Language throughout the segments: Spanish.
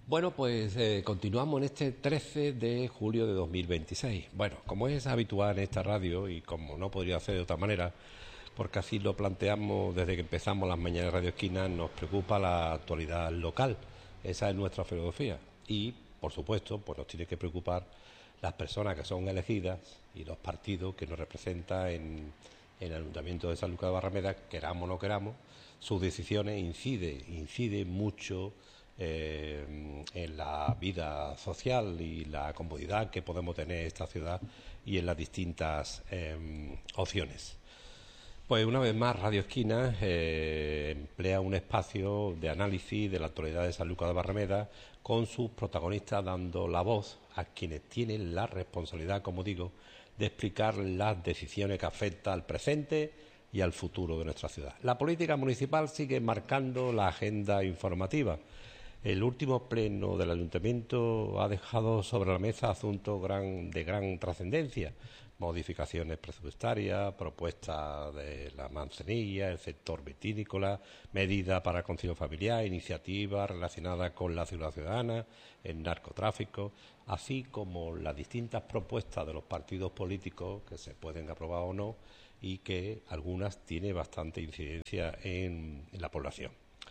Bueno, pues continuamos en este 13 de julio de 2026. Bueno, como es habitual en esta radio y como no podría ser de otra manera, porque así lo planteamos desde que empezamos las mañanas de Radio Esquina, nos preocupa la actualidad local. Esa es nuestra filosofía. Y, por supuesto, pues nos tiene que preocupar las personas que son elegidas y los partidos que nos representan en el Ayuntamiento de Sanlúcar de Barrameda, queramos o no queramos, sus decisiones inciden mucho en la vida social y la comodidad que podemos tener en esta ciudad y en las distintas opciones. Pues una vez más Radio Esquina emplea un espacio de análisis de la actualidad de Sanlúcar de Barrameda con sus protagonistas dando la voz a quienes tienen la responsabilidad, como digo, de explicar las decisiones que afectan al presente y al futuro de nuestra ciudad. La política municipal sigue marcando la agenda informativa. El último pleno del Ayuntamiento ha dejado sobre la mesa asuntos de gran trascendencia, modificaciones presupuestarias, propuestas de la manzanilla, el sector vitícola, medidas para el concilio familiar, iniciativas relacionadas con la seguridad ciudadana, el narcotráfico, así como las distintas propuestas de los partidos políticos que se pueden aprobar o no y que algunas tienen bastante incidencia en la población.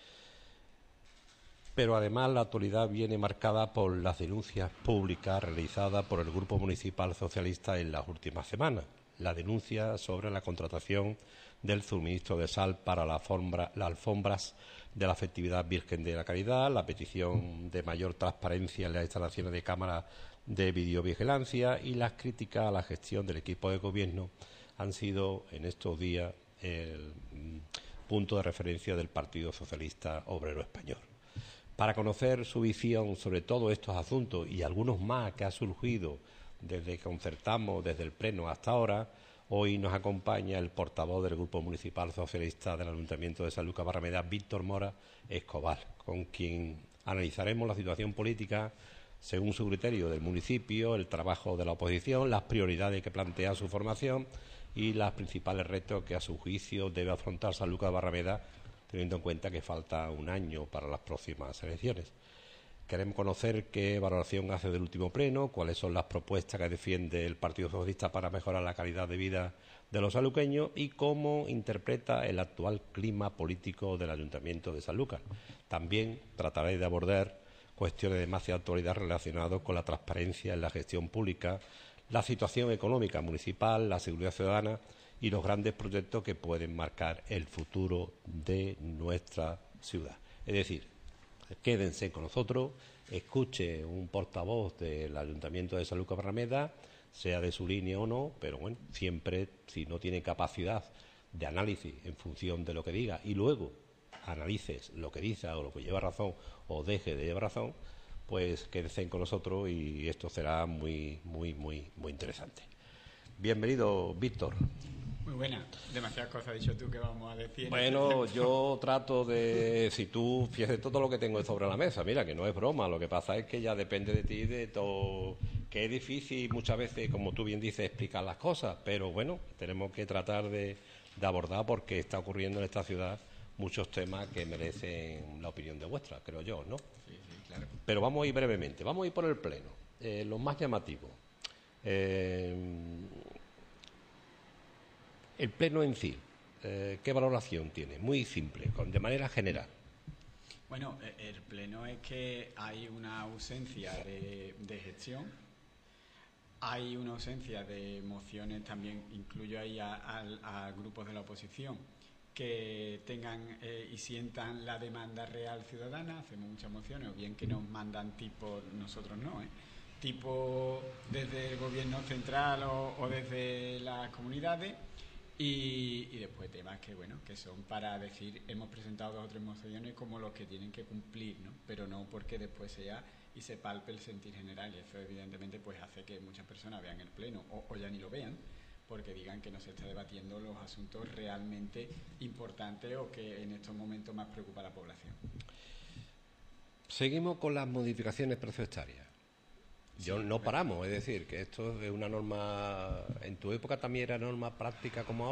Pero además la actualidad viene marcada por las denuncias públicas realizadas por el Grupo Municipal Socialista en las últimas semanas. La denuncia sobre la contratación del suministro de sal para las alfombras de la festividad Virgen de la Caridad, la petición de mayor transparencia en las instalaciones de cámaras de videovigilancia y las críticas a la gestión del equipo de gobierno han sido en estos días el punto de referencia del Partido Socialista Obrero Español. Para conocer su visión sobre todos estos asuntos y algunos más que ha surgido desde que concertamos desde el Pleno hasta ahora, hoy nos acompaña el portavoz del Grupo Municipal Socialista del Ayuntamiento de Sanlúcar de Barrameda, Víctor Mora Escobar, con quien analizaremos la situación política según su criterio del municipio, el trabajo de la oposición, las prioridades que plantea su formación y los principales retos que a su juicio debe afrontar Sanlúcar de Barrameda, teniendo en cuenta que falta un año para las próximas elecciones. Queremos conocer qué valoración hace del último pleno, cuáles son las propuestas que defiende el Partido Socialista para mejorar la calidad de vida de los sanluqueños y cómo interpreta el actual clima político del Ayuntamiento de Sanlúcar. También trataré de abordar cuestiones de más actualidad relacionadas con la transparencia en la gestión pública, la situación económica municipal, la seguridad ciudadana y los grandes proyectos que pueden marcar el futuro de nuestra ciudad. Es decir, quédense con nosotros, escuche un portavoz del Ayuntamiento de Sanlúcar de Barrameda, sea de su línea o no, pero bueno, siempre si no tiene capacidad de análisis en función de lo que diga y luego analices lo que dice o lo que lleva razón o deje de llevar razón, pues quédense con nosotros y esto será muy interesante. Bienvenido, Víctor. Muy buena. Demasiadas cosas has dicho tú que vamos a decir. Bueno, yo trato de... Si tú fíjate todo lo que tengo sobre la mesa, mira, que no es broma, lo que pasa es que ya depende de ti, de todo... Que es difícil muchas veces, como tú bien dices, explicar las cosas, pero bueno, tenemos que tratar de abordar porque está ocurriendo en esta ciudad muchos temas que merecen la opinión de vuestra, creo yo, ¿no? Sí, claro. Pero vamos a ir brevemente, vamos a ir por el pleno. Lo más llamativo. El pleno en sí, ¿qué valoración tiene? Muy simple, de manera general. Bueno, el pleno es que hay una ausencia de gestión, hay una ausencia de mociones, también incluyo ahí a grupos de la oposición que tengan y sientan la demanda real ciudadana. Hacemos muchas mociones, o bien que nos mandan tipo, nosotros no, tipo desde el gobierno central o desde las comunidades. Y después temas que bueno, que son para decir hemos presentado 2 o 3 mociones como los que tienen que cumplir, ¿no? Pero no porque después sea y se palpe el sentir general, y eso evidentemente pues hace que muchas personas vean el pleno o ya ni lo vean porque digan que no se está debatiendo los asuntos realmente importantes o que en estos momentos más preocupa a la población. Seguimos con las modificaciones presupuestarias. No paramos, es decir, que esto es una norma... ¿En tu época también era norma práctica como ahora?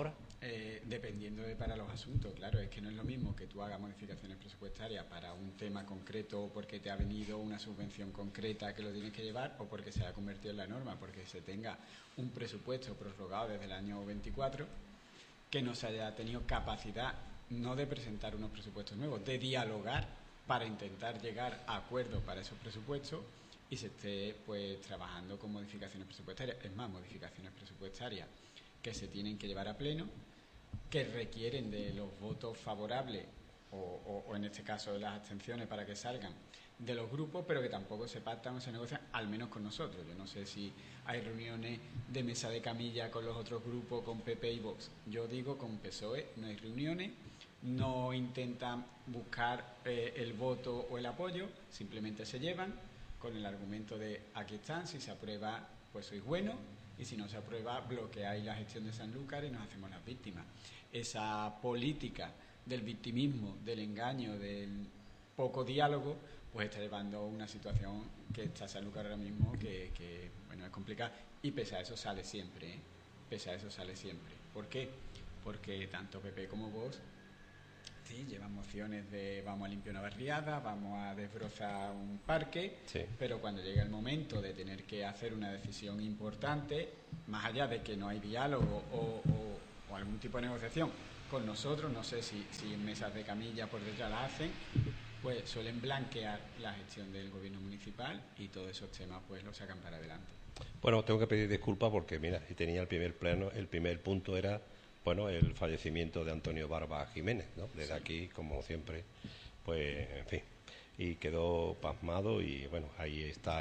dependiendo de para los asuntos, claro, es que no es lo mismo que tú hagas modificaciones presupuestarias para un tema concreto porque te ha venido una subvención concreta que lo tienes que llevar o porque se haya convertido en la norma, porque se tenga un presupuesto prorrogado desde el año 24 que no se haya tenido capacidad no de presentar unos presupuestos nuevos, de dialogar para intentar llegar a acuerdos para esos presupuestos y se esté pues trabajando con modificaciones presupuestarias. Es más, modificaciones presupuestarias que se tienen que llevar a pleno, que requieren de los votos favorables o en este caso de las abstenciones para que salgan de los grupos, pero que tampoco se pactan o se negocian, al menos con nosotros. Yo no sé si hay reuniones de mesa de camilla con los otros grupos, con PP y Vox. Yo digo con PSOE no hay reuniones, no intentan buscar el voto o el apoyo, simplemente se llevan con el argumento de aquí están, si se aprueba pues sois bueno, y si no se aprueba bloqueáis la gestión de Sanlúcar y nos hacemos las víctimas. Esa política del victimismo, del engaño, del poco diálogo, pues está llevando a una situación que está Sanlúcar ahora mismo que bueno, es complicada, y pese a eso sale siempre, ¿eh? Pese a eso sale siempre. ¿Por qué? Porque tanto PP como Vox sí, llevan mociones de vamos a limpiar una barriada, vamos a desbrozar un parque, sí, pero cuando llega el momento de tener que hacer una decisión importante, más allá de que no hay diálogo o algún tipo de negociación con nosotros, no sé si en mesas de camilla por detrás la hacen, pues suelen blanquear la gestión del gobierno municipal y todos esos temas pues los sacan para adelante. Bueno, tengo que pedir disculpas porque, mira, si tenía el primer punto era, bueno, el fallecimiento de Antonio Barba Jiménez, ¿no? Desde aquí, como siempre, pues, en fin, y quedó pasmado y, bueno, ahí está,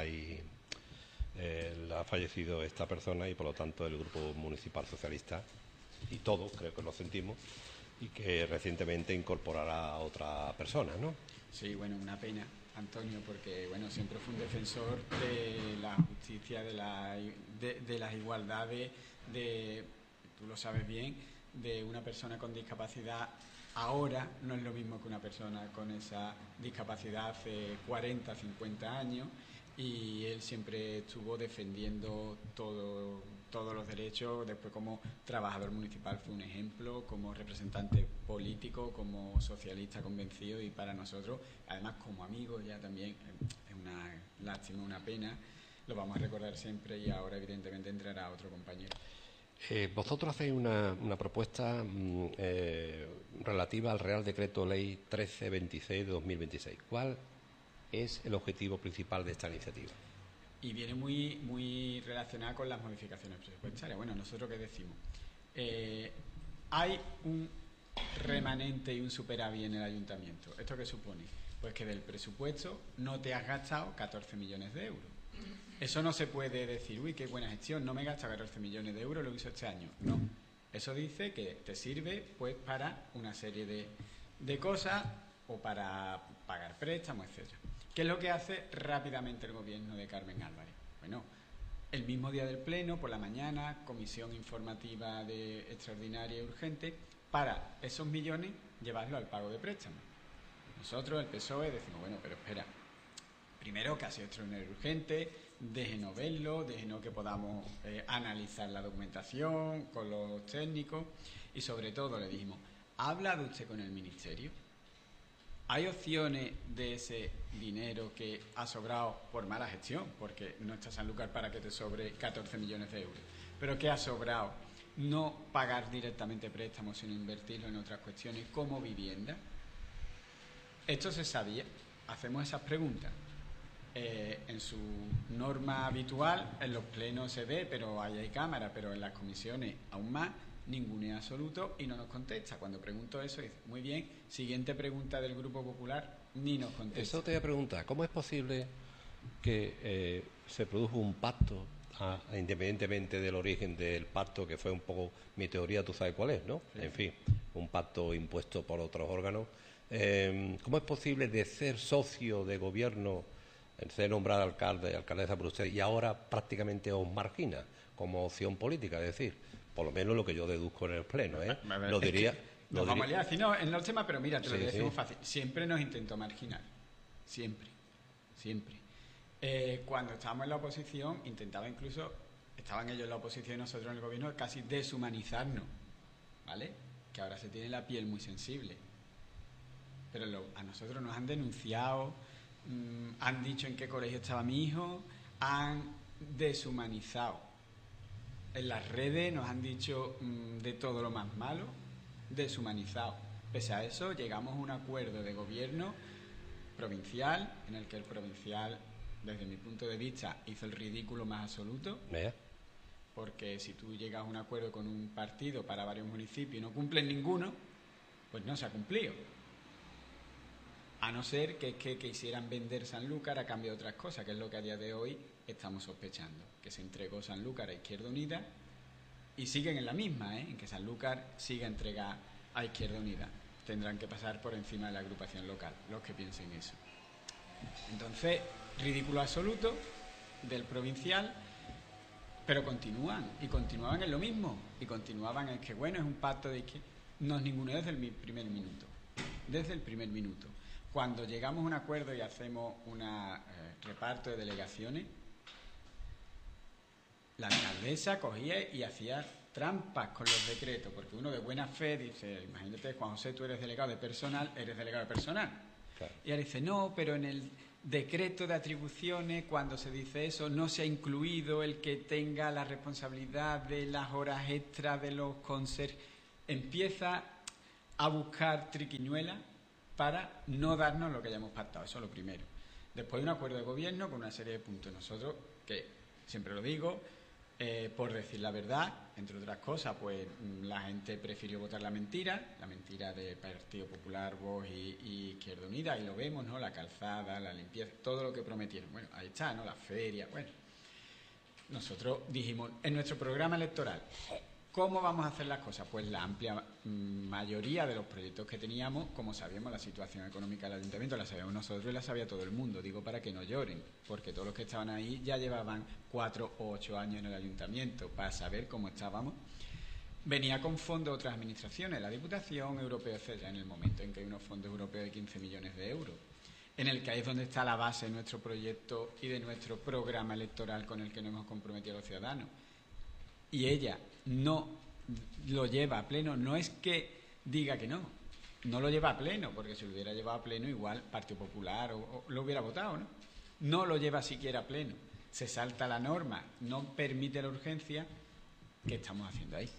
ha fallecido esta persona y, por lo tanto, el Grupo Municipal Socialista, y todos creo que lo sentimos, y que recientemente incorporará a otra persona, ¿no? Sí, bueno, una pena, Antonio, porque bueno, siempre fue un defensor de la justicia, de las igualdades, tú lo sabes bien, de una persona con discapacidad ahora no es lo mismo que una persona con esa discapacidad hace 40, 50 años, y él siempre estuvo defendiendo todos los derechos. Después, como trabajador municipal fue un ejemplo, como representante político, como socialista convencido, y para nosotros, además como amigo, ya también es una lástima, una pena. Lo vamos a recordar siempre y ahora evidentemente entrará otro compañero. Vosotros hacéis una propuesta relativa al Real Decreto Ley 1326 de 2026. ¿Cuál es el objetivo principal de esta iniciativa? Y viene muy relacionada con las modificaciones presupuestarias. Bueno, ¿nosotros qué decimos? Hay un remanente y un superávit en el ayuntamiento. ¿Esto qué supone? Pues que del presupuesto no te has gastado 14 millones de euros. Eso no se puede decir, uy, qué buena gestión, no me he gastado 14 millones de euros, lo hizo este año. No. Eso dice que te sirve pues para una serie de cosas o para pagar préstamos, etcétera. ¿Qué es lo que hace rápidamente el gobierno de Carmen Álvarez? Bueno, el mismo día del pleno, por la mañana, comisión informativa extraordinaria y urgente, para esos millones llevarlo al pago de préstamos. Nosotros, el PSOE, decimos, bueno, pero espera, primero que ha sido extraordinario y urgente, déjenos verlo, déjenos que podamos analizar la documentación con los técnicos, y sobre todo le dijimos, ¿ha hablado usted con el ministerio? ¿Hay opciones de ese dinero que ha sobrado por mala gestión? Porque no está Sanlúcar para que te sobre 14 millones de euros. ¿Pero qué ha sobrado? No pagar directamente préstamos, sino invertirlo en otras cuestiones como vivienda. Esto se sabía. Hacemos esas preguntas. En su norma habitual, en los plenos se ve, pero ahí hay cámara, pero en las comisiones aún más, ninguneo absoluto, y no nos contesta. Cuando pregunto eso, dice, muy bien, siguiente pregunta del Grupo Popular, ni nos contesta. Eso te voy a preguntar, ¿cómo es posible que se produjo un pacto, independientemente del origen del pacto, que fue un poco mi teoría, tú sabes cuál es, ¿no? Sí. En fin, un pacto impuesto por otros órganos. ¿Cómo es posible de ser socio de gobierno, ser nombrado alcalde, alcaldesa por usted, y ahora prácticamente os margina como opción política? Es decir, por lo menos lo que yo deduzco en el pleno, ¿eh? Lo diría. Nos vamos a liar, si no, en los temas, pero mira, te lo decimos fácil. Siempre nos intentó marginar. Siempre. Cuando estábamos en la oposición, estaban ellos en la oposición y nosotros en el gobierno, casi deshumanizarnos, ¿vale? que ahora se tiene la piel muy sensible. Pero a nosotros nos han denunciado, han dicho en qué colegio estaba mi hijo, han deshumanizado. En las redes nos han dicho de todo lo más malo, deshumanizado. Pese a eso, llegamos a un acuerdo de gobierno provincial, en el que el provincial, desde mi punto de vista, hizo el ridículo más absoluto. Porque si tú llegas a un acuerdo con un partido para varios municipios y no cumplen ninguno, pues no se ha cumplido. A no ser que quisieran vender Sanlúcar a cambio de otras cosas, que es lo que a día de hoy estamos sospechando. Que se entregó Sanlúcar a Izquierda Unida y siguen en la misma, en que Sanlúcar siga entregada a Izquierda Unida. Tendrán que pasar por encima de la agrupación local, los que piensen eso. Entonces, ridículo absoluto del provincial, pero continuaban en lo mismo. Y continuaban en que, bueno, es un pacto de que nos ninguneó desde el primer minuto. Desde el primer minuto. Cuando llegamos a un acuerdo y hacemos un reparto de delegaciones, la alcaldesa cogía y hacía trampas con los decretos, porque uno de buena fe dice, imagínate, Juan José, tú eres delegado de personal, Claro. Y ahora dice, no, pero en el decreto de atribuciones, cuando se dice eso, no se ha incluido el que tenga la responsabilidad de las horas extras de los conserjes. Empieza a buscar triquiñuelas para no darnos lo que hayamos pactado, eso es lo primero. Después de un acuerdo de gobierno con una serie de puntos. Nosotros, que siempre lo digo, por decir la verdad, entre otras cosas, pues la gente prefirió votar la mentira del Partido Popular, Vox y Izquierda Unida, y lo vemos, ¿no? La calzada, la limpieza, todo lo que prometieron. Bueno, ahí está, ¿no? La feria, bueno. Nosotros dijimos, en nuestro programa electoral, ¿cómo vamos a hacer las cosas? Pues la amplia mayoría de los proyectos que teníamos, como sabíamos la situación económica del ayuntamiento, la sabíamos nosotros y la sabía todo el mundo. Digo para que no lloren, porque todos los que estaban ahí ya llevaban 4 o 8 años en el ayuntamiento para saber cómo estábamos. Venía con fondos de otras administraciones, la Diputación Europea, etcétera, en el momento en que hay unos fondos europeos de 15 millones de euros, en el que ahí es donde está la base de nuestro proyecto y de nuestro programa electoral con el que nos hemos comprometido a los ciudadanos. Y ella no lo lleva a pleno, no es que diga que no lo lleva a pleno, porque si lo hubiera llevado a pleno igual Partido Popular o lo hubiera votado, ¿no? No lo lleva siquiera a pleno, se salta la norma, no permite la urgencia. ¿Qué estamos haciendo ahí?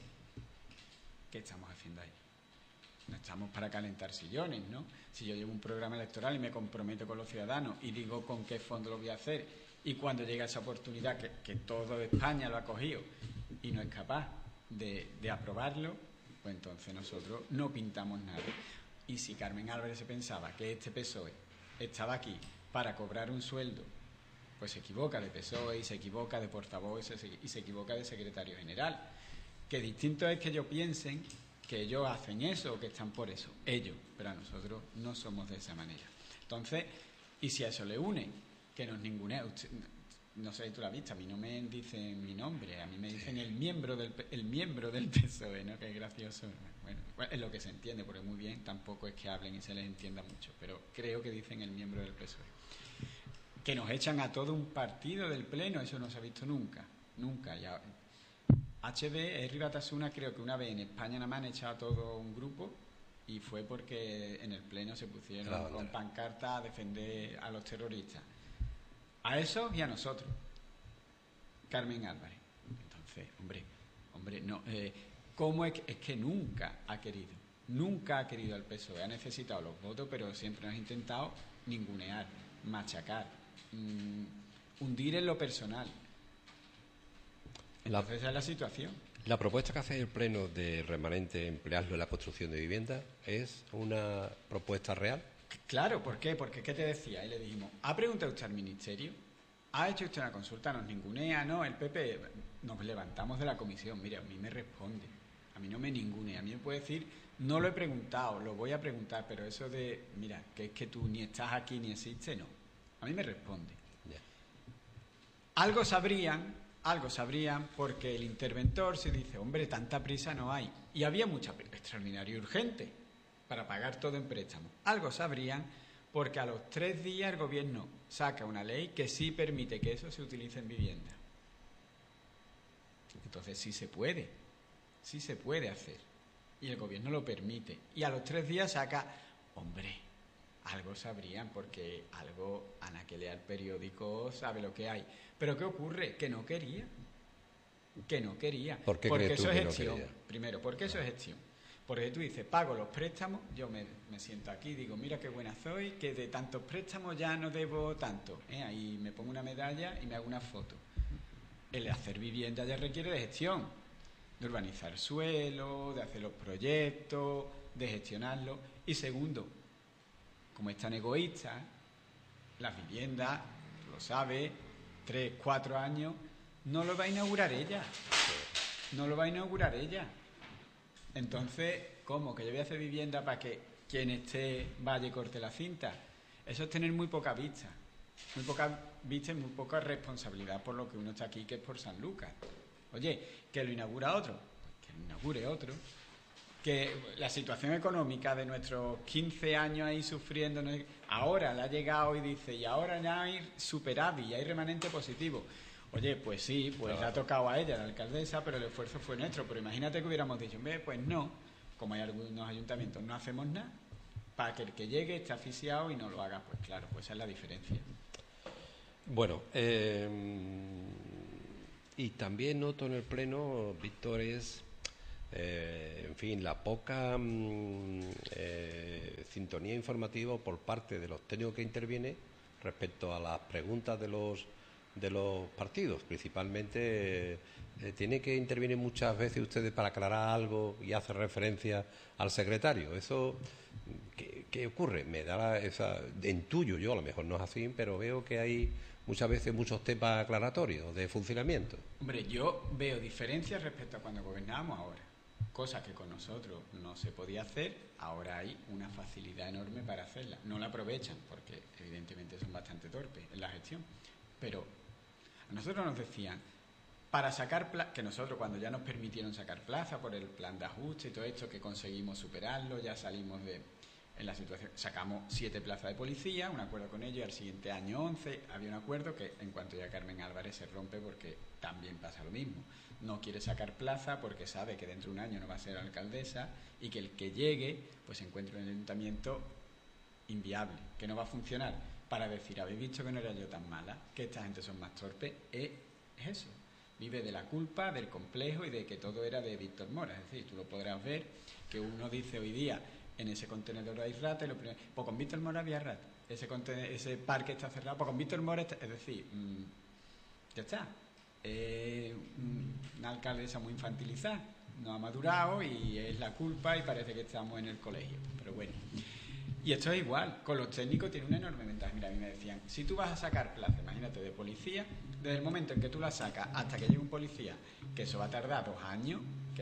No estamos para calentar sillones, ¿no? Si yo llevo un programa electoral y me comprometo con los ciudadanos y digo con qué fondo lo voy a hacer, y cuando llega esa oportunidad que todo España lo ha cogido y no es capaz de aprobarlo, pues entonces nosotros no pintamos nada. Y si Carmen Álvarez se pensaba que este PSOE estaba aquí para cobrar un sueldo, pues se equivoca de PSOE y se equivoca de portavoz y se equivoca de secretario general. Que distinto es que ellos piensen que ellos hacen eso o que están por eso, ellos, pero a nosotros no somos de esa manera. Entonces, y si a eso le une que nos ningunea, no sé si tú la has visto, a mí no me dicen mi nombre, a mí me dicen el miembro del PSOE, ¿no? Que es gracioso. Bueno, es lo que se entiende, porque muy bien, tampoco es que hablen y se les entienda mucho, pero creo que dicen el miembro del PSOE. Que nos echan a todo un partido del Pleno, eso no se ha visto nunca. Ya. HB, Herri Batasuna, creo que una vez en España nada más han echado a todo un grupo y fue porque en el Pleno se pusieron con pancartas a defender a los terroristas. A esos y a nosotros. Carmen Álvarez. Entonces, hombre, no. ¿Cómo es que nunca ha querido al PSOE? Ha necesitado los votos, pero siempre nos ha intentado ningunear, machacar, hundir en lo personal. Entonces esa es la situación. La propuesta que hace el Pleno de remanente emplearlo en la construcción de viviendas es una propuesta real. Claro, ¿por qué? Porque, ¿qué te decía? Y le dijimos, ¿ha preguntado usted al Ministerio? ¿Ha hecho usted una consulta? Nos ningunea, ¿no? El PP, nos levantamos de la comisión. Mira, a mí me responde, a mí no me ningunea. A mí me puede decir, no lo he preguntado, lo voy a preguntar, pero eso de, mira, que es que tú ni estás aquí ni existes, no. A mí me responde. Yeah. Algo sabrían porque el interventor se dice, hombre, tanta prisa no hay. Y había mucha extraordinaria y urgente para pagar todo en préstamo. Algo sabrían porque a los 3 días el gobierno saca una ley que sí permite que eso se utilice en vivienda. Entonces sí se puede hacer. y el gobierno lo permite. Y a los 3 días saca, hombre, algo sabrían, porque algo Ana que lea el periódico sabe lo que hay. Pero ¿qué ocurre? Que no quería. ¿Por qué porque crees tú eso es que no gestión. quería? Primero, porque eso es gestión. Porque tú dices, pago los préstamos, yo me siento aquí y digo, mira qué buena soy, que de tantos préstamos ya no debo tanto. Ahí me pongo una medalla y me hago una foto. El hacer vivienda ya requiere de gestión, de urbanizar suelo, de hacer los proyectos, de gestionarlo. Y segundo, como es tan egoísta, las viviendas, lo sabe, 3, 4 años, no lo va a inaugurar ella. Entonces, ¿cómo? ¿Que yo voy a hacer vivienda para que quien esté vaya y corte la cinta? Eso es tener muy poca vista. Muy poca vista y muy poca responsabilidad por lo que uno está aquí, que es por San Lucas. Oye, ¿que lo inaugura otro? Pues que lo inaugure otro. Que la situación económica de nuestros 15 años ahí sufriendo, ahora le ha llegado y dice, y ahora ya hay superávit, y hay remanente positivo. Oye, pues sí, pues le ha tocado a ella, la alcaldesa, pero el esfuerzo fue nuestro. Pero imagínate que hubiéramos dicho, pues no, como hay algunos ayuntamientos, no hacemos nada, para que el que llegue esté asfixiado y no lo haga. Pues claro, pues esa es la diferencia. Bueno, y también noto en el Pleno, Víctor, en fin, la poca sintonía informativa por parte de los técnicos que intervienen respecto a las preguntas de los partidos. Principalmente tiene que intervenir muchas veces ustedes para aclarar algo y hacer referencia al secretario. Eso, ¿qué ocurre? Me da intuyo yo, a lo mejor no es así, pero veo que hay muchas veces muchos temas aclaratorios de funcionamiento. Hombre, yo veo diferencias respecto a cuando gobernábamos ahora. Cosa que con nosotros no se podía hacer, ahora hay una facilidad enorme para hacerla. No la aprovechan porque evidentemente son bastante torpes en la gestión. Pero a nosotros nos decían, para sacar plaza, que nosotros cuando ya nos permitieron sacar plaza por el plan de ajuste y todo esto, que conseguimos superarlo, ya salimos en la situación, sacamos 7 plazas de policía, un acuerdo con ellos, y al siguiente año 11, había un acuerdo que en cuanto ya Carmen Álvarez se rompe porque también pasa lo mismo. No quiere sacar plaza porque sabe que dentro de un año no va a ser alcaldesa y que el que llegue pues se encuentre en el ayuntamiento inviable, que no va a funcionar, para decir, habéis visto que no era yo tan mala, que esta gente son más torpes. Es eso, vive de la culpa, del complejo y de que todo era de Víctor Mora. Es decir, tú lo podrás ver, que uno dice hoy día, en ese contenedor hay rata, pues con Víctor Mora había rata, ese parque está cerrado, pues con Víctor Mora es decir, ya está. Una alcaldesa muy infantilizada, no ha madurado y es la culpa y parece que estamos en el colegio, pero bueno. Y esto es igual, con los técnicos tiene una enorme ventaja. Mira, a mí me decían, si tú vas a sacar plaza, imagínate, de policía, desde el momento en que tú la sacas hasta que llegue un policía, que eso va a tardar 2 años,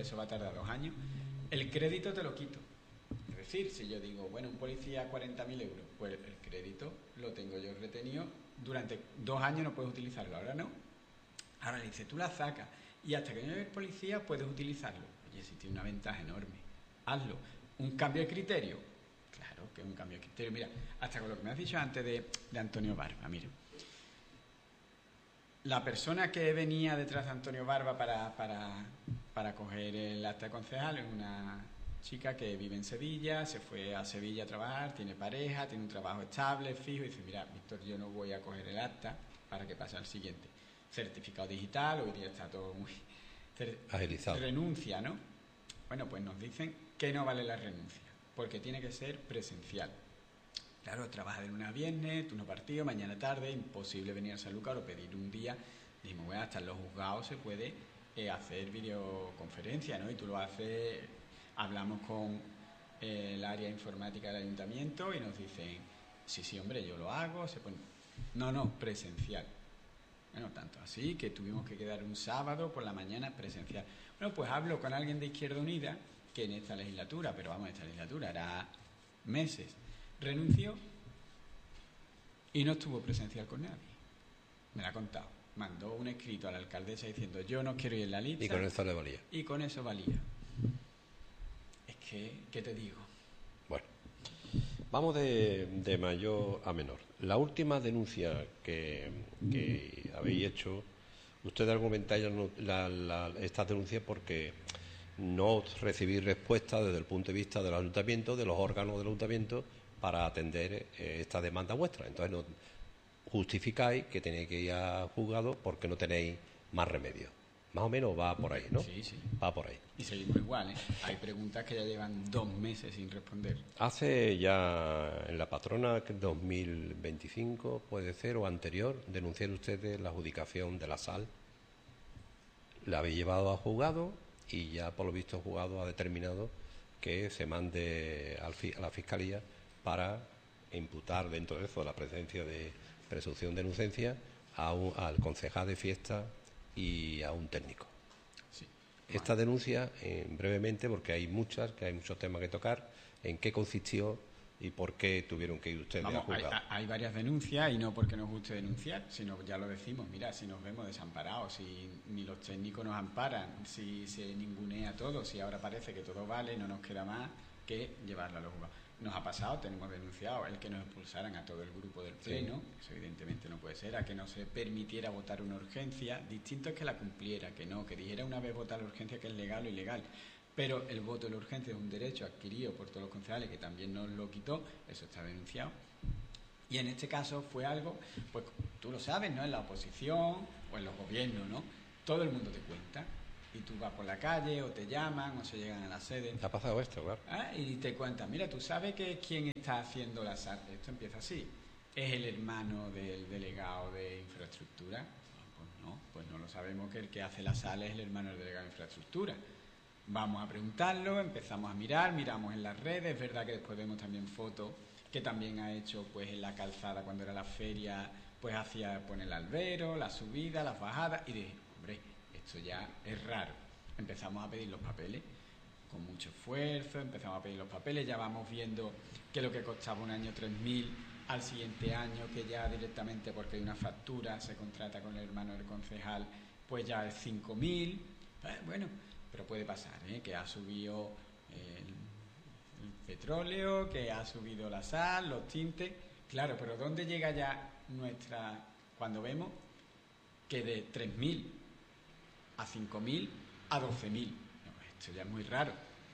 el crédito te lo quito. Es decir, si yo digo, bueno, un policía 40.000 euros, pues el crédito lo tengo yo retenido, durante 2 años no puedes utilizarlo, ahora no. Ahora le dice, tú la sacas y hasta que no llegue el policía puedes utilizarlo. Oye, si tiene una ventaja enorme, hazlo. Un cambio de criterio, claro que es un cambio de criterio. Mira, hasta con lo que me has dicho antes de Antonio Barba, mira. La persona que venía detrás de Antonio Barba para coger el acta de concejal es una chica que vive en Sevilla, se fue a Sevilla a trabajar, tiene pareja, tiene un trabajo estable, fijo, y dice, mira, Víctor, yo no voy a coger el acta para que pase al siguiente. Certificado digital, hoy día está todo muy agilizado. Renuncia, ¿no? Bueno, pues nos dicen que no vale la renuncia, porque tiene que ser presencial. Claro, trabaja de lunes a viernes, turno partido, mañana tarde, imposible venir a San Lucas o pedir un día. Dijimos, bueno, hasta en los juzgados se puede hacer videoconferencia, ¿no? Y tú lo haces, hablamos con el área informática del ayuntamiento y nos dicen, sí, hombre, yo lo hago, no, presencial. Bueno, tanto así que tuvimos que quedar un sábado por la mañana presencial. Bueno, pues hablo con alguien de Izquierda Unida, que en esta legislatura, pero vamos, esta legislatura hará meses, renunció y no estuvo presencial con nadie. Me lo ha contado. Mandó un escrito a la alcaldesa diciendo, yo no quiero ir en la lista. Y con eso le valía. Y con eso valía. Es que, ¿qué te digo? Bueno, vamos de mayor a menor. La última denuncia que habéis hecho, ustedes argumentáis esta denuncia porque no recibir respuesta desde el punto de vista del ayuntamiento, de los órganos del ayuntamiento, para atender esta demanda vuestra. Entonces no justificáis que tenéis que ir a juzgado porque no tenéis más remedio. Más o menos va por ahí, ¿no? Sí, sí. Va por ahí. Y seguimos igual, ¿eh? Hay preguntas que ya llevan 2 meses sin responder. Hace ya en la patrona, que 2025 puede ser, o anterior, denunciaron ustedes la adjudicación de la sal. La habéis llevado a juzgado y ya por lo visto el juzgado ha determinado que se mande a la Fiscalía para imputar dentro de eso la presencia de presunción de inocencia al concejal de fiesta y a un técnico. Sí. Esta denuncia, brevemente, porque hay muchos temas que tocar, ¿en qué consistió y por qué tuvieron que ir ustedes a juzgar? Hay varias denuncias y no porque nos guste denunciar, sino ya lo decimos, mira, si nos vemos desamparados, si ni los técnicos nos amparan, si se ningunea todo, si ahora parece que todo vale, no nos queda más que llevarlo a los juzgados. Nos ha pasado, tenemos denunciado el que nos expulsaran a todo el grupo del Pleno, sí. Eso evidentemente no puede ser, a que no se permitiera votar una urgencia, distinto es que la cumpliera, que no, que dijera una vez votar la urgencia que es legal o ilegal, pero el voto de la urgencia es un derecho adquirido por todos los concejales que también nos lo quitó, eso está denunciado. Y en este caso fue algo, pues tú lo sabes, ¿no? En la oposición o en los gobiernos, ¿no? Todo el mundo te cuenta. Y tú vas por la calle, o te llaman, o se llegan a la sede. ¿Te ha pasado esto, claro? Y te cuentan, mira, tú sabes que quién está haciendo la sal. Esto empieza así. ¿Es el hermano del delegado de infraestructura? Pues no lo sabemos, que el que hace la sal es el hermano del delegado de infraestructura. Vamos a preguntarlo, empezamos a mirar, miramos en las redes. Es verdad que después vemos también fotos que también ha hecho pues en la calzada cuando era la feria, pues hacía poner el albero, la subida, las bajadas, y dije, hombre, esto ya es raro. Empezamos a pedir los papeles con mucho esfuerzo, empezamos a pedir los papeles, ya vamos viendo que lo que costaba un año 3.000, al siguiente año que ya directamente porque hay una factura, se contrata con el hermano del concejal, pues ya es 5.000. Bueno, pero puede pasar, que ha subido el petróleo, que ha subido la sal, los tintes. Claro, pero ¿dónde llega ya cuando vemos que de 3.000 a 5.000 a 12.000? No, esto ya es muy raro.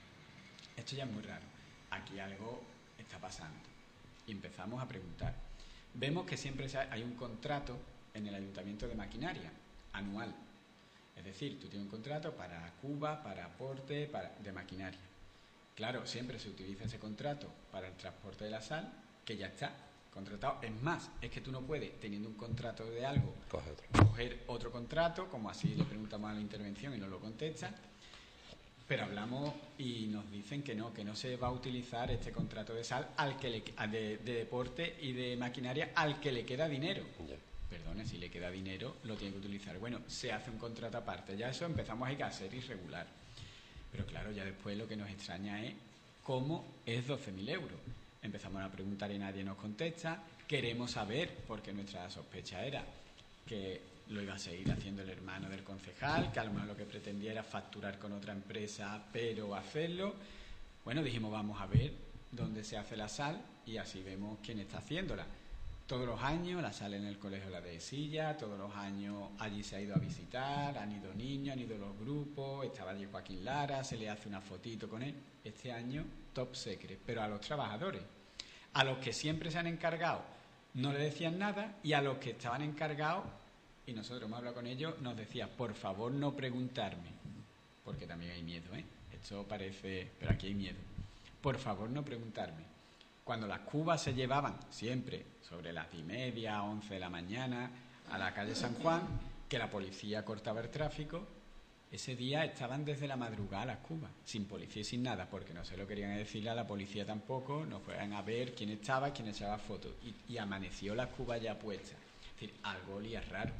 Esto ya es muy raro. Aquí algo está pasando. Y empezamos a preguntar. Vemos que siempre hay un contrato en el Ayuntamiento de Maquinaria, anual. Es decir, tú tienes un contrato para Cuba, para aporte, de maquinaria. Claro, siempre se utiliza ese contrato para el transporte de la sal, que ya está contratado. Es más, es que tú no puedes, teniendo un contrato de algo, coger otro contrato, como así le preguntamos a la intervención y nos lo contesta, pero hablamos y nos dicen que no se va a utilizar este contrato de sal de deporte y de maquinaria al que le queda dinero. Perdone, si le queda dinero, lo tiene que utilizar. Bueno, se hace un contrato aparte. Ya eso empezamos a ser irregular. Pero claro, ya después lo que nos extraña es cómo es 12.000 euros. Empezamos a preguntar y nadie nos contesta. Queremos saber, porque nuestra sospecha era que lo iba a seguir haciendo el hermano del concejal, que a lo mejor lo que pretendía era facturar con otra empresa, pero hacerlo. Bueno, dijimos, vamos a ver dónde se hace la sal y así vemos quién está haciéndola. Todos los años la sal en el colegio La Dehesilla, todos los años allí se ha ido a visitar, han ido niños, han ido los grupos, estaba allí Joaquín Lara, se le hace una fotito con él. Este año, top secret, pero a los trabajadores, a los que siempre se han encargado, no le decían nada, y a los que estaban encargados, y nosotros hemos hablado con ellos, nos decía, por favor no preguntarme, porque también hay miedo, esto parece, pero aquí hay miedo, por favor no preguntarme. Cuando las cubas se llevaban siempre sobre las 10:30, 11 de la mañana a la calle San Juan, que la policía cortaba el tráfico, ese día estaban desde la madrugada las cubas, sin policía y sin nada, porque no se lo querían decirle a la policía tampoco, no fueran a ver quién estaba, quién echaba fotos, y amaneció las cubas ya puestas. Es decir, algo olía raro.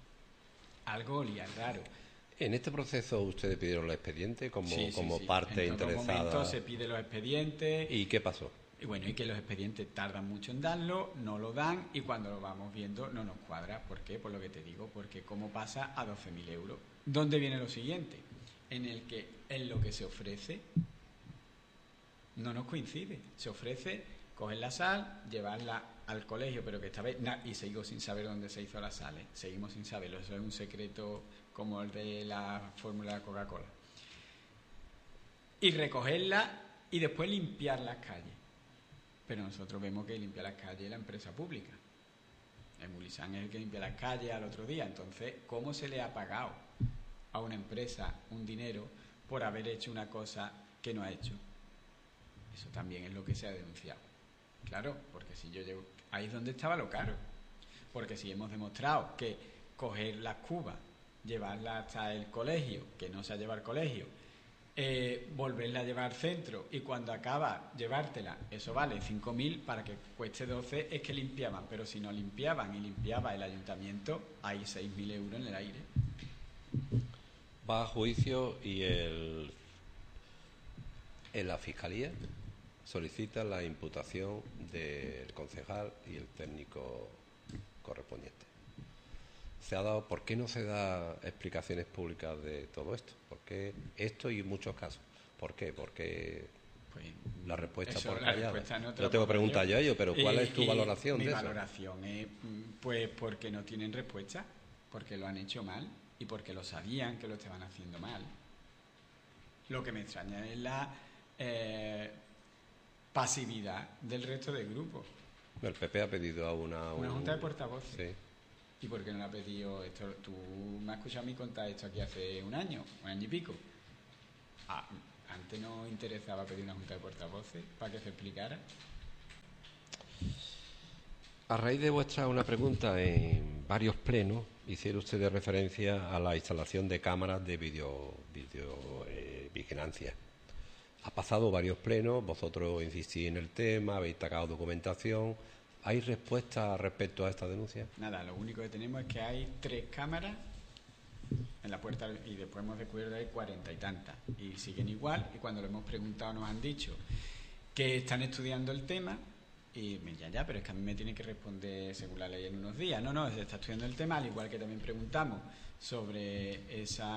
En este proceso ustedes pidieron los expedientes como parte en todo interesada. momento se pide los expedientes. ¿Y qué pasó? Y bueno, y que los expedientes tardan mucho en darlo, no lo dan, y cuando lo vamos viendo no nos cuadra. ¿Por qué? Por lo que te digo, porque cómo pasa a 12.000 euros. ¿Dónde viene lo siguiente? En lo que se ofrece no nos coincide. Se ofrece coger la sal, llevarla al colegio, pero que esta vez, y sigo sin saber dónde se hizo la sal, seguimos sin saberlo, eso es un secreto como el de la fórmula de Coca-Cola. y recogerlas y después limpiar las calles. Pero nosotros vemos que limpia las calles la empresa pública. El Mulisán es el que limpia las calles al otro día. Entonces, ¿cómo se le ha pagado a una empresa un dinero por haber hecho una cosa que no ha hecho? Eso también es lo que se ha denunciado. Claro, porque si yo llevo... Ahí es donde estaba lo caro. Porque si hemos demostrado que coger las cubas, llevarlas hasta el colegio, que no se ha llevado al colegio, volverla a llevar al centro y cuando acaba llevártela, eso vale 5.000, para que cueste 12 es que limpiaban, pero si no limpiaban y limpiaba el ayuntamiento, hay 6.000 euros en el aire. Va a juicio y en la Fiscalía solicita la imputación del concejal y el técnico correspondiente. ¿Por qué no se da explicaciones públicas de todo esto? ¿Por qué esto y muchos casos? ¿Por qué? Porque pues, la respuesta por callada. No tengo preguntas yo a ello, pero ¿cuál es tu valoración de eso? Mi valoración es pues porque no tienen respuesta, porque lo han hecho mal y porque lo sabían que lo estaban haciendo mal. Lo que me extraña es la pasividad del resto del grupo. El PP ha pedido a una junta de portavoces. Sí. ¿Y por qué no le ha pedido esto? Tú me has escuchado a mí contar esto aquí hace un año y pico. Antes no interesaba pedir una junta de portavoces para que se explicara. A raíz de una pregunta en varios plenos, hicieron ustedes referencia a la instalación de cámaras de vigilancia. Ha pasado varios plenos, vosotros insistís en el tema, habéis sacado documentación. ¿Hay respuesta respecto a esta denuncia? Nada, lo único que tenemos es que hay 3 cámaras en la puerta y después hemos descubierto que hay 40 y tantas. Y siguen igual, y cuando lo hemos preguntado nos han dicho que están estudiando el tema y me dicen, ya, pero es que a mí me tiene que responder según la ley en unos días. No, se está estudiando el tema, al igual que también preguntamos sobre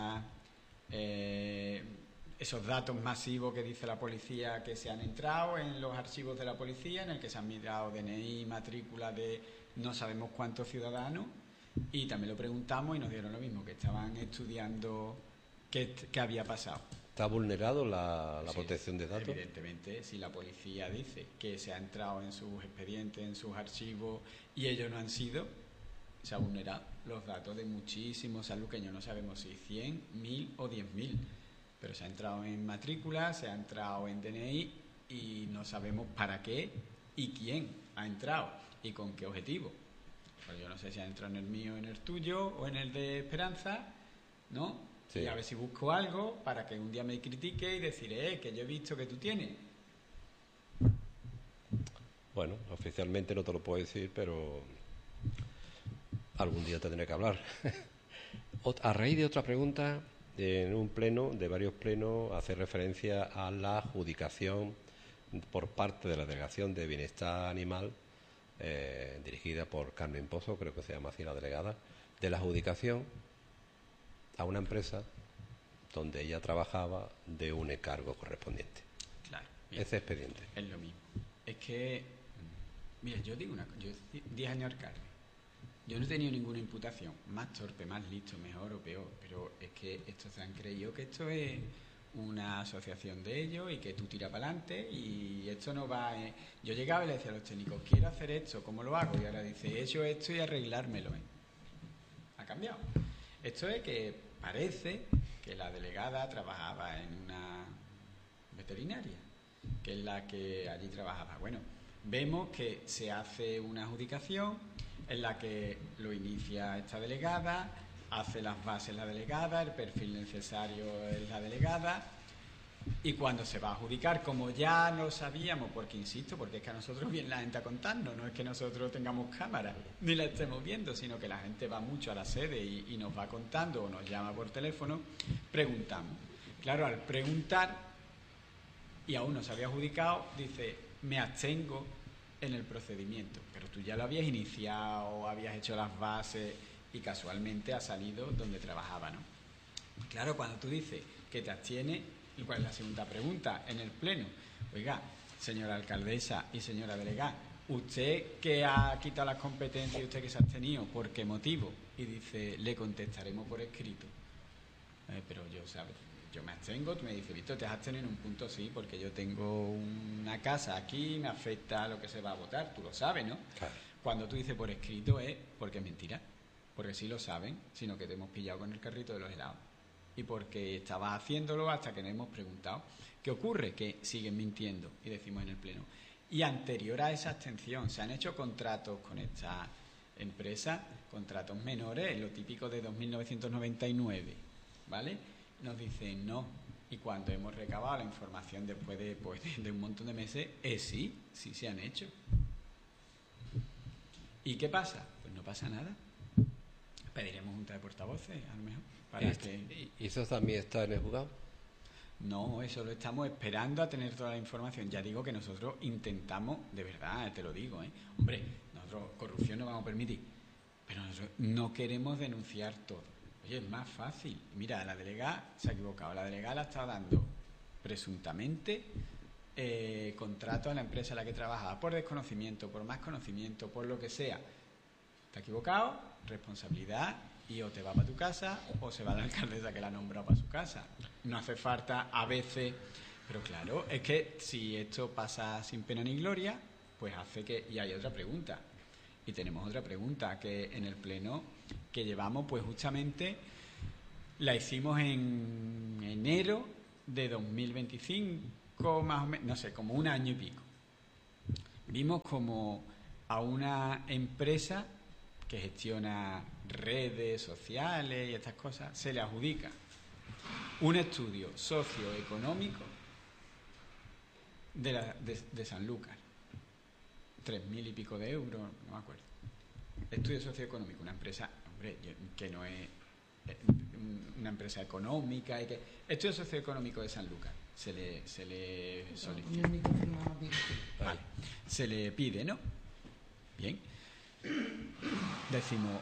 esos datos masivos que dice la policía que se han entrado en los archivos de la policía, en el que se han mirado DNI, matrícula de no sabemos cuántos ciudadanos, y también lo preguntamos y nos dieron lo mismo, que estaban estudiando qué había pasado. ¿Está vulnerado la protección de datos? Evidentemente, si la policía dice que se ha entrado en sus expedientes, en sus archivos, y ellos no han sido, se ha vulnerado los datos de muchísimos saluqueños. No sabemos si 100, 1.000 o 10.000. Pero se ha entrado en matrícula, se ha entrado en DNI y no sabemos para qué y quién ha entrado y con qué objetivo. Pues yo no sé si ha entrado en el mío, en el tuyo o en el de Esperanza, ¿no? Sí. Y a ver si busco algo para que un día me critique y decir, que yo he visto que tú tienes. Bueno, oficialmente no te lo puedo decir, pero algún día tendré que hablar. A raíz de otra pregunta, en un pleno, de varios plenos, hace referencia a la adjudicación por parte de la Delegación de Bienestar Animal, dirigida por Carmen Pozo, creo que se llama así la delegada, de la adjudicación a una empresa donde ella trabajaba de un encargo correspondiente. Claro. Ese expediente. Es lo mismo. Es que, mira, yo digo yo 10 años al cargo. Yo no he tenido ninguna imputación, más torpe, más listo, mejor o peor, pero es que estos se han creído que esto es una asociación de ellos y que tú tiras para adelante y esto no va... Yo llegaba y le decía a los técnicos, quiero hacer esto, ¿cómo lo hago? Y ahora dice, he hecho esto y arreglármelo. Ha cambiado. Esto es que parece que la delegada trabajaba en una veterinaria, que es la que allí trabajaba. Bueno, vemos que se hace una adjudicación en la que lo inicia esta delegada, hace las bases la delegada, el perfil necesario es la delegada, y cuando se va a adjudicar, como ya lo sabíamos, porque insisto, porque es que a nosotros viene la gente a contarnos, no es que nosotros tengamos cámara ni la estemos viendo, sino que la gente va mucho a la sede y nos va contando o nos llama por teléfono, preguntamos. Claro, al preguntar, y aún no se había adjudicado, dice, me abstengo en el procedimiento, pero tú ya lo habías iniciado, habías hecho las bases y casualmente ha salido donde trabajaba, ¿no? Claro, cuando tú dices que te abstienes, ¿y cuál es la segunda pregunta en el pleno? Oiga, señora alcaldesa y señora delegada, usted que ha quitado las competencias y usted que se ha abstenido, ¿por qué motivo? Y dice, le contestaremos por escrito. Pero yo, ¿sabes? yo me abstengo, tú me dices, Víctor, te has abstenido en un punto, sí, porque yo tengo una casa aquí, me afecta lo que se va a votar, tú lo sabes, ¿no? Claro. Cuando tú dices por escrito es porque es mentira, porque sí lo saben, sino que te hemos pillado con el carrito de los helados. Y porque estabas haciéndolo hasta que nos hemos preguntado. ¿Qué ocurre? Que siguen mintiendo, y decimos en el pleno. Y anterior a esa abstención, se han hecho contratos con esta empresa, contratos menores, lo típico de 2.999, ¿vale? Nos dicen no. Y cuando hemos recabado la información después de un montón de meses, sí se han hecho. ¿Y qué pasa? Pues no pasa nada. Pediremos junta de portavoces, a lo mejor. ¿Y eso también está en el juzgado? No, eso lo estamos esperando a tener toda la información. Ya digo que nosotros intentamos, de verdad, te lo digo, hombre, nosotros corrupción no vamos a permitir, pero nosotros no queremos denunciar todo. Oye, es más fácil. Mira, la delegada se ha equivocado. La delegada le ha estado dando presuntamente contrato a la empresa a la que trabajaba por desconocimiento, por más conocimiento, por lo que sea. Te ha equivocado, responsabilidad, y o te va para tu casa o se va la alcaldesa que la ha nombrado para su casa. No hace falta a veces, pero claro, es que si esto pasa sin pena ni gloria, pues hace que... Y hay otra pregunta, y tenemos otra pregunta que en el pleno que llevamos, pues justamente la hicimos en enero de 2025, más o menos, no sé, como un año y pico. Vimos como a una empresa que gestiona redes sociales y estas cosas, se le adjudica un estudio socioeconómico de Sanlúcar, 3.000 y pico de euros, no me acuerdo. Estudio socioeconómico, una empresa, hombre, que no es una empresa económica, y que estudio socioeconómico de Sanlúcar se le solicita. Vale, se le pide, ¿no? Bien. Decimos,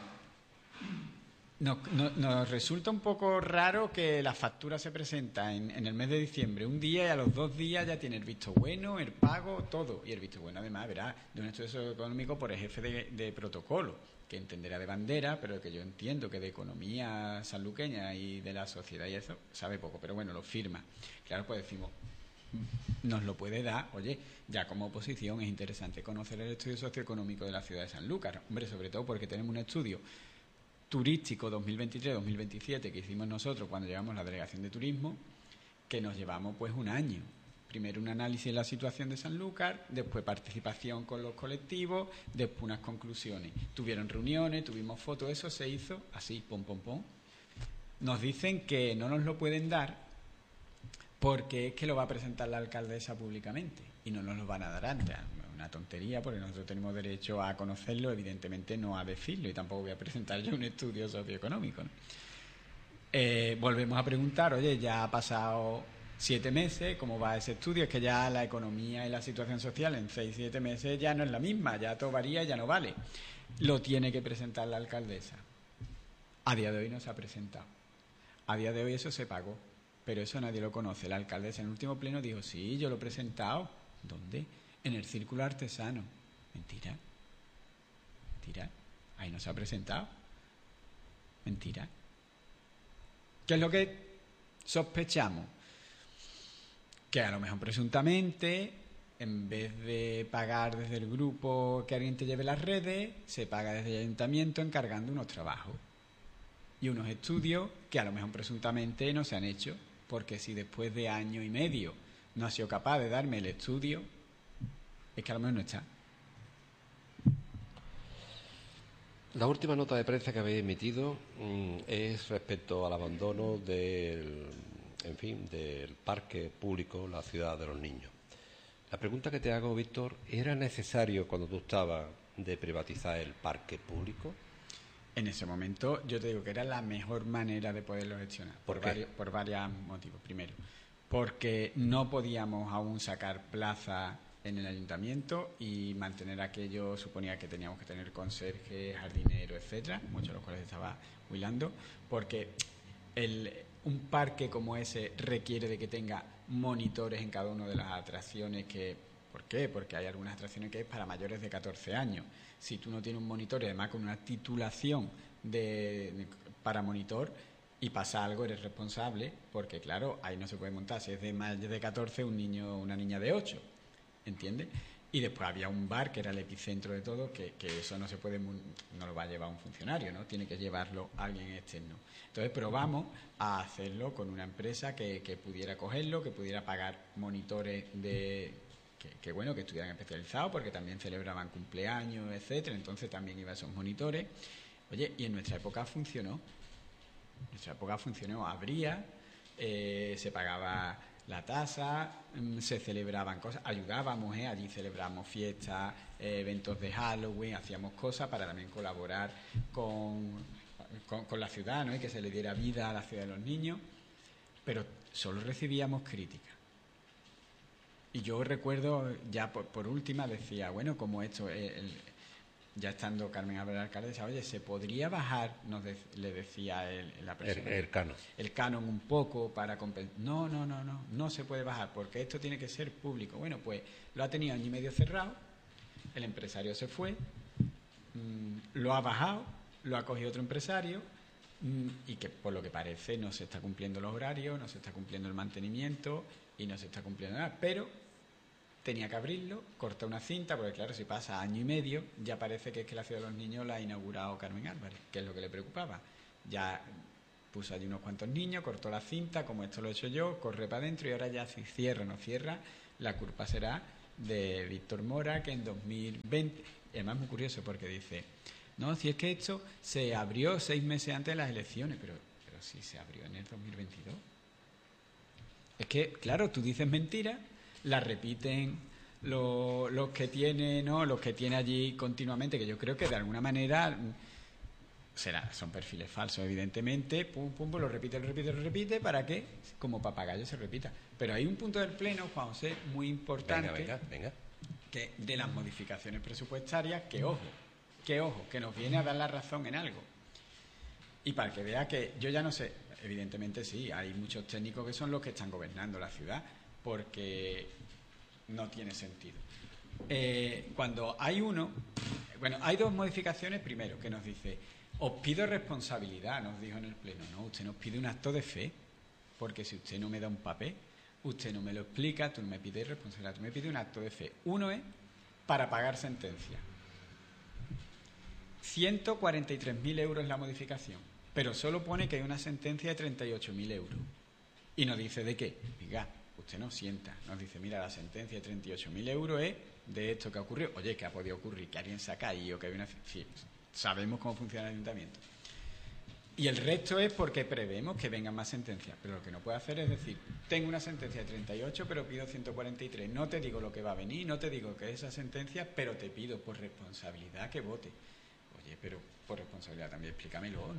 nos resulta un poco raro que la factura se presenta en el mes de diciembre un día y a los 2 días ya tiene el visto bueno, el pago, todo. Y el visto bueno, además, verá, de un estudio socioeconómico por el jefe de protocolo, que entenderá de bandera, pero que yo entiendo que de economía sanluqueña y de la sociedad y eso sabe poco, pero bueno, lo firma. Claro, pues decimos, nos lo puede dar, oye, ya como oposición es interesante conocer el estudio socioeconómico de la ciudad de Sanlúcar, hombre, sobre todo porque tenemos un estudio turístico 2023-2027 que hicimos nosotros cuando llevamos la delegación de turismo, que nos llevamos pues un año. Primero un análisis de la situación de Sanlúcar, después participación con los colectivos, después unas conclusiones. Tuvieron reuniones, tuvimos fotos, eso se hizo así, pom, pom, pom. Nos dicen que no nos lo pueden dar porque es que lo va a presentar la alcaldesa públicamente y no nos lo van a dar antes. Una tontería, porque nosotros tenemos derecho a conocerlo, evidentemente no a decirlo, y tampoco voy a presentar yo un estudio socioeconómico, ¿no? Volvemos a preguntar, oye, ya ha pasado 7 meses, ¿cómo va ese estudio? Es que ya la economía y la situación social en 6-7 meses ya no es la misma, ya todo varía, ya no vale. Lo tiene que presentar la alcaldesa. A día de hoy no se ha presentado. A día de hoy eso se pagó, pero eso nadie lo conoce. La alcaldesa en el último pleno dijo, sí, yo lo he presentado. ¿Dónde? En el Círculo Artesano. Mentira. Mentira. Ahí no se ha presentado. Mentira. ¿Qué es lo que sospechamos? Que a lo mejor presuntamente, en vez de pagar desde el grupo que alguien te lleve las redes, se paga desde el ayuntamiento encargando unos trabajos y unos estudios que a lo mejor presuntamente no se han hecho, porque si después de año y medio no ha sido capaz de darme el estudio, es que a lo mejor no está. La última nota de prensa que habéis emitido es respecto al abandono del parque público, la Ciudad de los Niños. La pregunta que te hago, Víctor, ¿era necesario cuando tú estabas de privatizar el parque público? En ese momento yo te digo que era la mejor manera de poderlo gestionar. ¿Por varios motivos. Primero, porque no podíamos aún sacar plaza en el ayuntamiento y mantener aquello, suponía que teníamos que tener conserje, jardinero, etcétera, muchos de los cuales estaba huilando, porque un parque como ese requiere de que tenga monitores en cada una de las atracciones que... ¿Por qué? Porque hay algunas atracciones que es para mayores de 14 años. Si tú no tienes un monitor y además con una titulación para monitor, y pasa algo, eres responsable, porque claro, ahí no se puede montar. Si es de más de 14, un niño o una niña de 8, ¿entiendes? Y después había un bar que era el epicentro de todo, que eso no se puede, no lo va a llevar un funcionario, ¿no? Tiene que llevarlo alguien externo. Entonces probamos a hacerlo con una empresa que pudiera cogerlo, que pudiera pagar monitores que bueno, que estuvieran especializados, porque también celebraban cumpleaños, etcétera. Entonces también iban esos monitores. Oye, y en nuestra época funcionó. Abría, se pagaba la tasa, se celebraban cosas, ayudábamos, allí celebramos fiestas, eventos de Halloween, hacíamos cosas para también colaborar con la ciudad, ¿no? Y que se le diera vida a la ciudad de los niños, pero solo recibíamos críticas. Y yo recuerdo, ya por última, decía, bueno, como esto, ya estando Carmen Álvarez alcalde, decía, oye, ¿se podría bajar? Le decía la persona. El canon. El canon un poco para compensar. No se puede bajar porque esto tiene que ser público. Bueno, pues lo ha tenido año y medio cerrado, el empresario se fue, lo ha bajado, lo ha cogido otro empresario y que por lo que parece no se está cumpliendo los horarios, no se está cumpliendo el mantenimiento y no se está cumpliendo nada, pero tenía que abrirlo, cortar una cinta, porque claro, si pasa año y medio, ya parece que es que la Ciudad de los Niños la ha inaugurado Carmen Álvarez, que es lo que le preocupaba. Ya puso allí unos cuantos niños, cortó la cinta, como esto lo he hecho yo, corre para adentro y ahora ya si cierra o no cierra, la culpa será de Víctor Mora, que en 2020, y además es muy curioso porque dice, no, si es que esto se abrió 6 meses antes de las elecciones, pero sí se abrió en el 2022. Es que, claro, tú dices mentiras, la repiten los que tiene, ¿no? Los que tiene allí continuamente, que yo creo que de alguna manera son perfiles falsos, evidentemente, lo repite, ¿para qué? Como papagayo se repita. Pero hay un punto del Pleno, Juan José, muy importante, Venga. que de las modificaciones presupuestarias, que nos viene a dar la razón en algo. Y para que vea que yo ya no sé, evidentemente sí, hay muchos técnicos que son los que están gobernando la ciudad, porque no tiene sentido. Cuando hay hay 2 modificaciones. Primero, que nos dice, os pido responsabilidad, nos dijo en el Pleno. No, usted nos pide un acto de fe, porque si usted no me da un papel, usted no me lo explica, tú no me pides responsabilidad, tú me pides un acto de fe. Uno es para pagar sentencia. 143.000 euros la modificación, pero solo pone que hay una sentencia de 38.000 euros. Y nos dice, ¿de qué? Diga, usted nos sienta, nos dice, mira, la sentencia de 38.000 euros es de esto que ha ocurrido. Oye, que ha podido ocurrir, que alguien se ha caído, que hay una... Sí, sabemos cómo funciona el ayuntamiento. Y el resto es porque prevemos que vengan más sentencias. Pero lo que no puede hacer es decir, tengo una sentencia de 38, pero pido 143. No te digo lo que va a venir, no te digo que es esa sentencia, pero te pido por responsabilidad que vote. Oye, pero por responsabilidad también explícamelo, ¿no?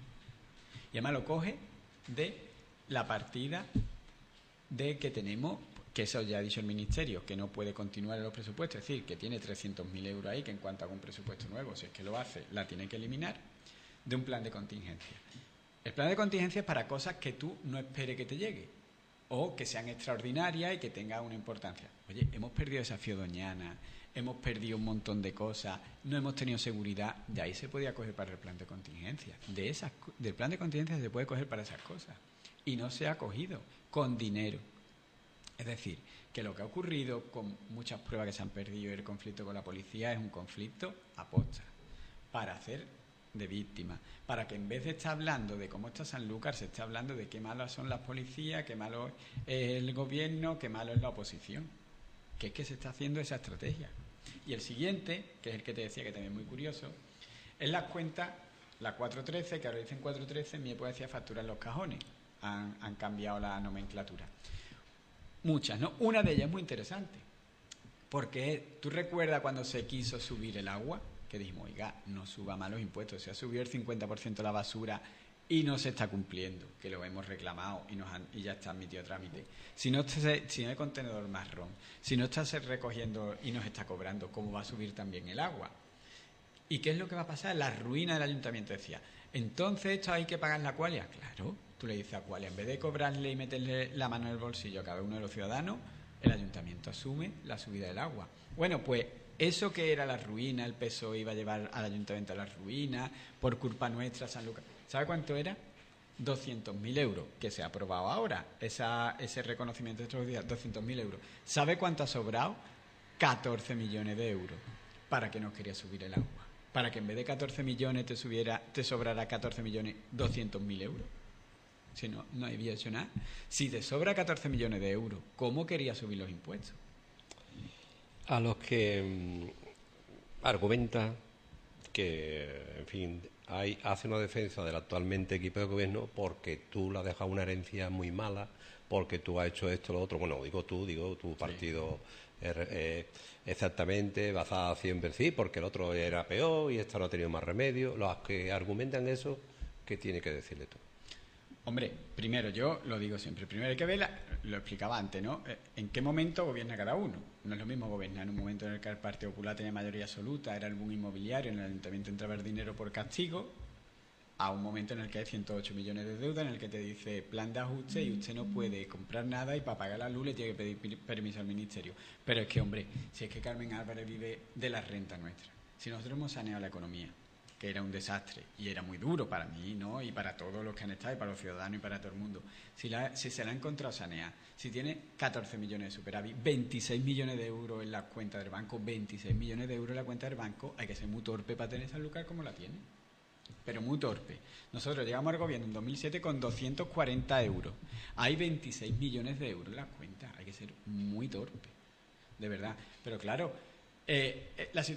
Y además lo coge de la partida de que tenemos, que eso ya ha dicho el Ministerio, que no puede continuar en los presupuestos, es decir, que tiene 300.000 euros ahí, que en cuanto haga un presupuesto nuevo, si es que lo hace, la tiene que eliminar, de un plan de contingencia. El plan de contingencia es para cosas que tú no esperes que te llegue, o que sean extraordinarias y que tengan una importancia. Oye, hemos perdido Desafío Doñana, hemos perdido un montón de cosas, no hemos tenido seguridad, de ahí se podía coger para el plan de contingencia. Del plan de contingencia se puede coger para esas cosas. Y no se ha cogido con dinero. Es decir, que lo que ha ocurrido con muchas pruebas que se han perdido y el conflicto con la policía es un conflicto aposta, para hacer de víctimas, para que en vez de estar hablando de cómo está Sanlúcar, se esté hablando de qué malas son las policías, qué malo es el gobierno, qué malo es la oposición. Que es que se está haciendo esa estrategia. Y el siguiente, que es el que te decía que también es muy curioso, es las cuentas, la 413, que ahora dicen 413, en mi época decía facturar los cajones. Han cambiado la nomenclatura. Muchas, ¿no? Una de ellas es muy interesante, porque tú recuerdas cuando se quiso subir el agua, que dijimos, oiga, no suba más los impuestos, se ha subido el 50% la basura y no se está cumpliendo, que lo hemos reclamado y ya está admitido trámite. Si no hay contenedor marrón, si no está recogiendo y nos está cobrando, ¿cómo va a subir también el agua? ¿Y qué es lo que va a pasar? La ruina del ayuntamiento. Decía, entonces esto hay que pagar la Aqualia. Claro, tú le dices a Aqualia, en vez de cobrarle y meterle la mano en el bolsillo a cada uno de los ciudadanos, el ayuntamiento asume la subida del agua. Bueno, pues eso que era la ruina, el PSOE iba a llevar al ayuntamiento a la ruina, por culpa nuestra, Sanlúcar. ¿Sabe cuánto era? 200.000 euros, que se ha aprobado ahora, ese reconocimiento de estos días, 200.000 euros. ¿Sabe cuánto ha sobrado? 14 millones de euros. ¿Para qué nos quería subir el agua? Para que en vez de 14 millones te sobrara 14 millones 200.000 euros. Si no, no había hecho nada. Si te sobra 14 millones de euros, ¿cómo quería subir los impuestos? A los que argumenta que, en fin, hace una defensa del actualmente equipo de gobierno porque tú le has dejado una herencia muy mala, porque tú has hecho esto, lo otro. Bueno, digo tu partido exactamente, basada siempre en sí, porque el otro era peor y esta no ha tenido más remedio. Los que argumentan eso, ¿qué tiene que decirle tú? Hombre, primero, yo lo digo siempre, primero hay que ver, lo explicaba antes, ¿no? ¿En qué momento gobierna cada uno? No es lo mismo gobernar en un momento en el que el Partido Popular tenía mayoría absoluta, era el boom inmobiliario, en el ayuntamiento entraba el dinero por castigo, a un momento en el que hay 108 millones de deuda, en el que te dice plan de ajuste y usted no puede comprar nada y para pagar la luz le tiene que pedir permiso al ministerio. Pero es que, hombre, si es que Carmen Álvarez vive de la renta nuestra, si nosotros hemos saneado la economía, que era un desastre y era muy duro para mí, ¿no? Y para todos los que han estado y para los ciudadanos y para todo el mundo. Si se la ha encontrado sanear, si tiene 14 millones de superávit, 26 millones de euros en la cuenta del banco, 26 millones de euros en la cuenta del banco, hay que ser muy torpe para tener esa lucas como la tiene. Pero muy torpe. Nosotros llegamos al gobierno en 2007 con 240 euros. Hay 26 millones de euros en la cuenta. Hay que ser muy torpe, de verdad. Pero claro, la situación